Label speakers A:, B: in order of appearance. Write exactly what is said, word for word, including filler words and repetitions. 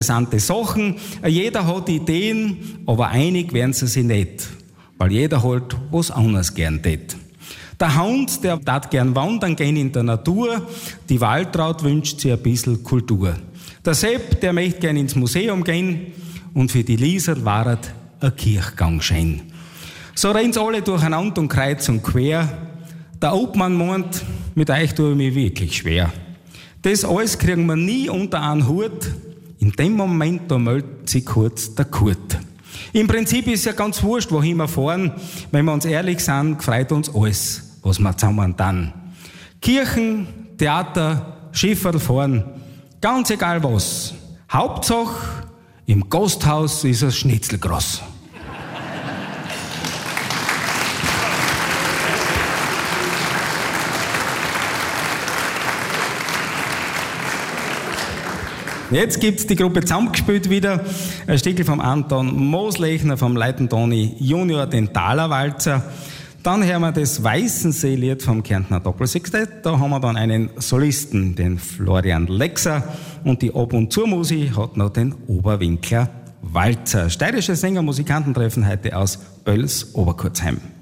A: interessante Sachen. Jeder hat Ideen, aber einig werden sie sich nicht, weil jeder halt was anderes gern tät. Der Hund, der tat gern wandern gehen in der Natur, die Waltraud wünscht sich ein bisschen Kultur. Der Sepp, der möchte gern ins Museum gehen und für die Liesel war es ein Kirchgang schön. So rennt's alle durcheinander und kreuz und quer. Der Obmann meint, mit euch tue ich mich wirklich schwer. Das alles kriegen wir nie unter einen Hut. In dem Moment, da meldet sich kurz der Kurt. Im Prinzip ist ja ganz wurscht, wohin wir fahren. Wenn wir uns ehrlich sind, freut uns alles, was wir zusammen dann. Kirchen, Theater, Schifferl fahren, ganz egal was. Hauptsache, im Gasthaus ist es Schnitzelgroß. Jetzt gibt's die Gruppe zusammengespielt wieder. Ein Stückel vom Anton Moslechner, vom Leitentoni Junior, den Talerwalzer. Dann hören wir das Weißensee-Lied vom Kärntner Doppelsextett. Da haben wir dann einen Solisten, den Florian Lexer. Und die Ab- und Zur-Musik hat noch den Oberwinkler Walzer. Steirische Sänger-Musikantentreffen heute aus Oels Oberkurzheim.